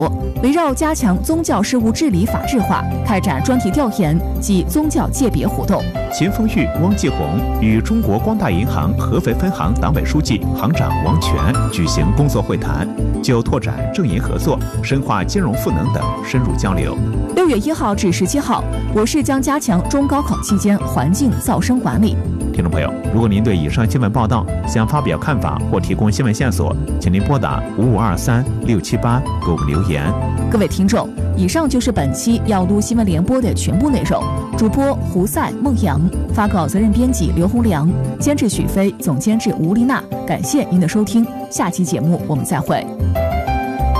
围绕加强宗教事务治理法治化，开展专题调研及宗教界别活动。 秦风玉、汪继红与中国光大银行合肥分行党委书记、行长王权举行工作会谈，就拓展政银合作、深化金融赋能等深入交流。 6月1号至17号，我市将加强中高考期间环境噪声管理。 听众朋友，如果您对以上新闻报道想发表看法或提供新闻线索，请您拨打5523-678给我们留言。 各位听众，以上就是本期要录新闻联播的全部内容。主播胡赛、孟阳，发稿责任编辑刘洪良，监制许飞，总监制吴丽娜。感谢您的收听，下期节目我们再会。